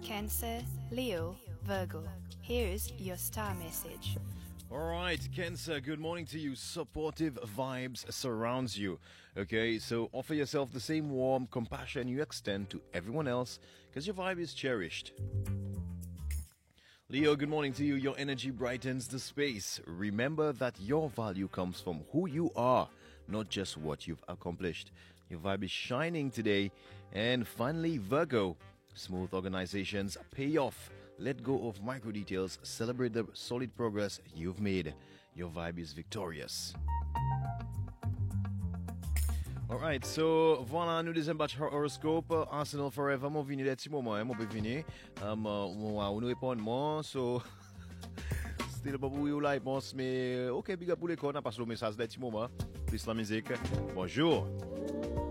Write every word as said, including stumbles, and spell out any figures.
Cancer, Leo, Virgo. Here's your star message. All right, Cancer, good morning to you. Supportive vibes surrounds you. Okay, so offer yourself the same warm compassion you extend to everyone else because your vibe is cherished. Leo, good morning to you. Your energy brightens the space. Remember that your value comes from who you are, not just what you've accomplished. Your vibe is shining today. And finally, Virgo, smooth organizations pay off. Let go of micro details. Celebrate the solid progress you've made. Your vibe is victorious. Alright, so voilà, nous deuxième batch horoscope. Arsenal Forever, mon vini des petits moments, mon vini. Um, on nous répond, moi, so. Still pas pour la réponse, mais ok, big up pour les corps, on passe le message des petits moments. Plus la musique. Bonjour.